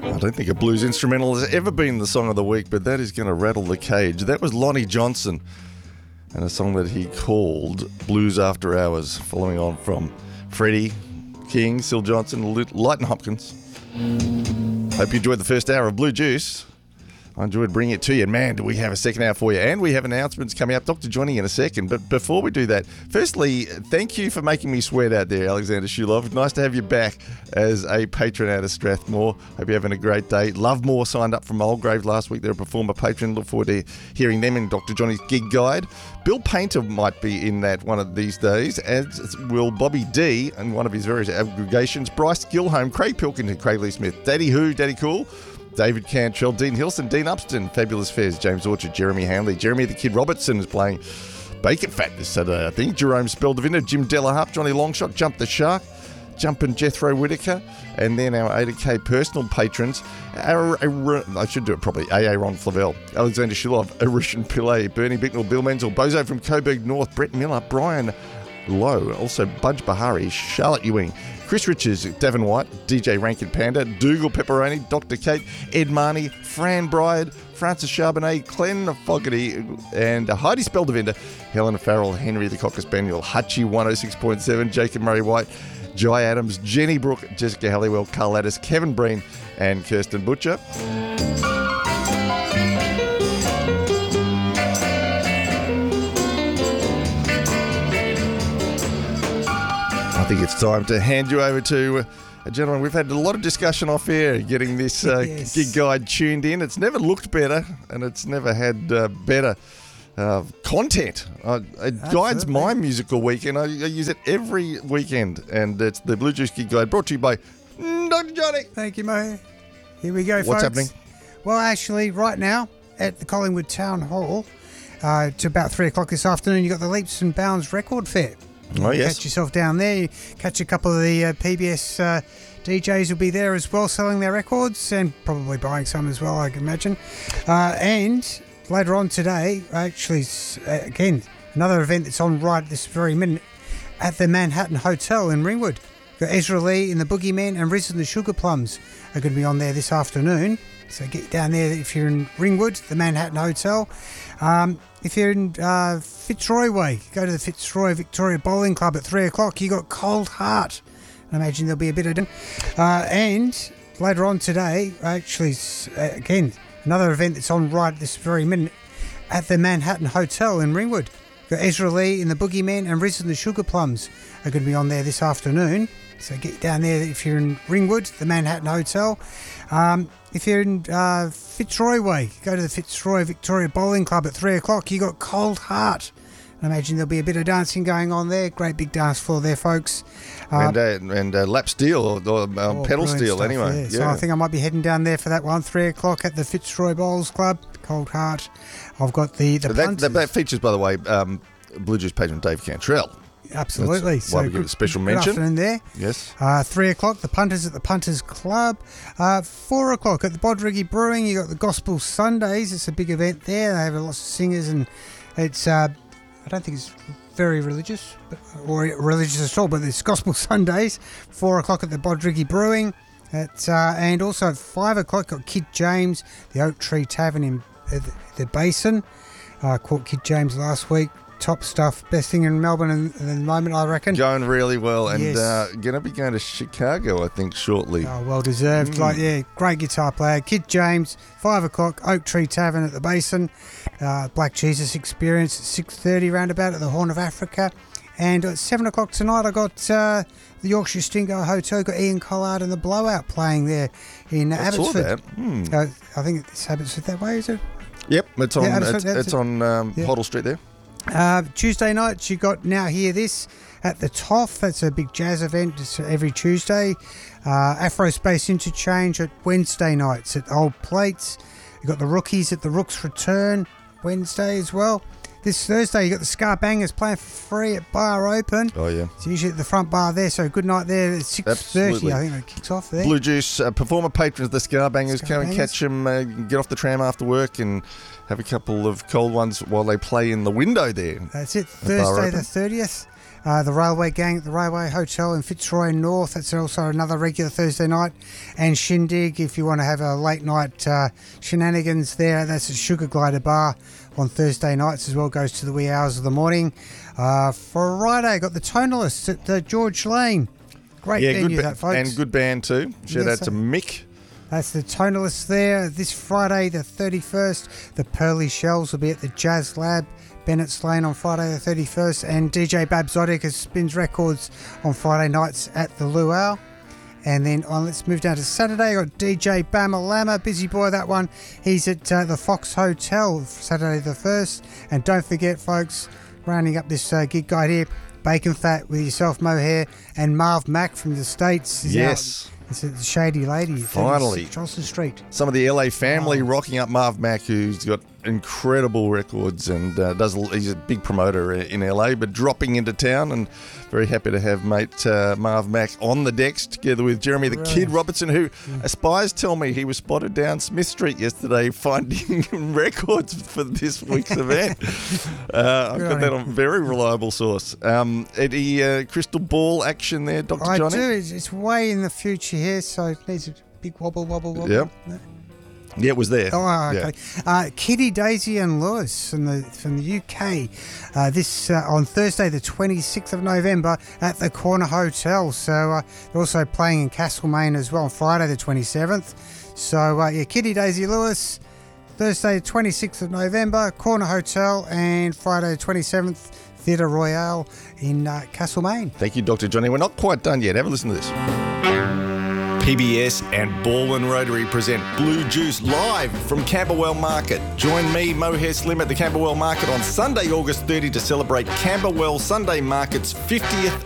I don't think a blues instrumental has ever been the song of the week, but that is going to rattle the cage. That was Lonnie Johnson and a song that he called Blues After Hours, following on from Freddie King, Syl Johnson, Lighton Hopkins. Hope you enjoyed the first hour of Blue Juice. I enjoyed bringing it to you. And man, do we have a second hour for you. And we have announcements coming up. Dr. Johnny in a second. But before we do that, firstly, thank you for making me sweat out there, Alexander Shulov. Nice to have you back as a patron out of Strathmore. Hope you're having a great day. Lovemore signed up from Mulgrave last week. They're a performer patron. Look forward to hearing them in Dr. Johnny's gig guide. Bill Painter might be in that one of these days, as will Bobby D and one of his various aggregations. Bryce Gilholm, Craig Pilkington, Craig Lee Smith, Daddy Who, Daddy Cool, David Cantrell, Dean Hilson, Dean Upston, Fabulous Fairs, James Orchard, Jeremy Hanley, Jeremy the Kid Robertson is playing Bacon Fat this Saturday, I think. Jerome Speldevinder, Jim Delahup, Johnny Longshot, Jump the Shark, Jumpin' Jethro Whitaker, and then our 80k personal patrons, I should do it properly, AA Ron Flavel, Alexander Shulov, Arishan Pillay, Bernie Bicknell, Bill Menzel, Bozo from Coburg North, Brett Miller, Brian Lowe, also Budge Bahari, Charlotte Ewing, Chris Richards, Davin White, DJ Rankin Panda, Dougal Pepperoni, Dr. Kate, Ed Marnie, Fran Bride, Francis Charbonnet, Glenn Fogarty, and Heidi Speldevinder, Helen Farrell, Henry the Cocker Spaniel, Hutchie 106.7, Jacob Murray White, Jai Adams, Jenny Brooke, Jessica Halliwell, Carl Addis, Kevin Breen, and Kirsten Butcher. I think it's time to hand you over to a gentleman. We've had a lot of discussion off air getting this gig guide tuned in. It's never looked better, and it's never had better content. It guides my musical weekend. I use it every weekend, and it's the Blue Juice Gig Guide, brought to you by Dr. Johnny. Thank you, Mo. Here we go, folks. What's happening? Well, actually, right now at the Collingwood Town Hall, to about 3 o'clock this afternoon, you've got the Leaps and Bounds Record Fair. Oh, yes. Catch yourself down there. You catch a couple of the PBS DJs will be there as well, selling their records and probably buying some as well, I can imagine. And later on today, actually, again, another event that's on right this very minute at the Manhattan Hotel in Ringwood. Got Ezra Lee in the Boogeyman and Riz and the Sugar Plums are going to be on there this afternoon. So get down there if you're in Ringwood, the Manhattan Hotel. If you're in Fitzroy Way, go to the Fitzroy Victoria Bowling Club at 3 o'clock. You got Cold Heart. I imagine there'll be a bit of... and later on today, actually, again, another event that's on right this very minute at the Manhattan Hotel in Ringwood. Got Ezra Lee in the Boogeyman and Riz and the Sugar Plums are going to be on there this afternoon. So get down there if you're in Ringwood, the Manhattan Hotel. If you're in Fitzroy Way, go to the Fitzroy Victoria Bowling Club at 3 o'clock. You got Cold Heart. I imagine there'll be a bit of dancing going on there. Great big dance floor there, folks. And lap steel or pedal steel, stuff, anyway. Yeah. So I think I might be heading down there for that one. 3 o'clock at the Fitzroy Bowls Club, Cold Heart. I've got the punters. That features, by the way, Blue Juice patron Dave Cantrell. Absolutely. That's why we give a special mention. Good afternoon there. Yes. 3 o'clock, the punters at the Punters Club. 4 o'clock at the Bodrigi Brewing, you got the Gospel Sundays. It's a big event there. They have lots of singers, and it's I don't think it's very religious or religious at all, but it's Gospel Sundays. 4 o'clock at the Bodrigi Brewing. And also at 5 o'clock, got Kid James, the Oak Tree Tavern in the Basin. Caught Kid James last week. Top stuff, best thing in Melbourne at the moment, I reckon. Going really well, and Yes. going to be going to Chicago, I think, shortly. Oh, well deserved. Great guitar player. Kid James, 5 o'clock, Oak Tree Tavern at the Basin. Black Jesus Experience at 6:30 roundabout at the Horn of Africa. And at 7 o'clock tonight, I got the Yorkshire Stingo Hotel. Got Ian Collard and the Blowout playing there in Abbotsford. I think it's Abbotsford that way, is it? Yep, it's on. It's on Hoddle Street there. Tuesday nights, you got Now Hear This at the Toff. That's a big jazz event. It's every Tuesday. Afro Space Interchange at Wednesday nights at Old Plates. You got the Rookies at the Rooks Return Wednesday as well. This Thursday, you got the Scar Bangers playing for free at Bar Open. Oh, yeah. It's usually at the front bar there, so good night there at 6:30. I think it kicks off there. Blue Juice, performer patrons, the Scar Bangers, come and catch them, get off the tram after work and have a couple of cold ones while they play in the window there. That's it, Thursday the 30th. The Railway Gang at the Railway Hotel in Fitzroy North. That's also another regular Thursday night. And Shindig, if you want to have a late night shenanigans there, that's at Sugar Glider Bar on Thursday nights as well. Goes to the wee hours of the morning. Friday, got the Tonalists at George Lane. Great venue, that, folks. And good band too. Shout out to Mick. That's the Tonalists there. This Friday, the 31st, the Pearly Shells will be at the Jazz Lab, Bennett's Lane on Friday the 31st, and DJ Babzotic spins records on Friday nights at the Luau. And then let's move down to Saturday. Got DJ Bama Lama, busy boy that one. He's at the Fox Hotel Saturday the 1st. And don't forget, folks, rounding up this gig guide here, Bacon Fat with yourself, Mohair, and Marv Mack from the States. Yes. It's a Shady Lady. Finally. Johnson Street. Some of the LA family rocking up Marv Mack, who's got incredible records and he's a big promoter in LA, but dropping into town, and very happy to have mate Marv Mack on the decks together with Jeremy the Kid Robertson, who spies tell me he was spotted down Smith Street yesterday finding records for this week's event. I've got that on a very reliable source. Any crystal ball action there, Dr. Johnny? I do. It's way in the future here, so it needs a big wobble. Yep. Yeah, it was there. Oh, okay. Yeah. Kitty, Daisy and Lewis from the UK. This on Thursday the 26th of November at the Corner Hotel. So they're also playing in Castlemaine as well on Friday the 27th. So Kitty, Daisy, Lewis, Thursday the 26th of November, Corner Hotel, and Friday the 27th, Theatre Royale in Castlemaine. Thank you, Dr. Johnny. We're not quite done yet. Have a listen to this. PBS and Baldwin Rotary present Blue Juice live from Camberwell Market. Join me, Mohair Slim, at the Camberwell Market on Sunday, August 30 to celebrate Camberwell Sunday Market's 50th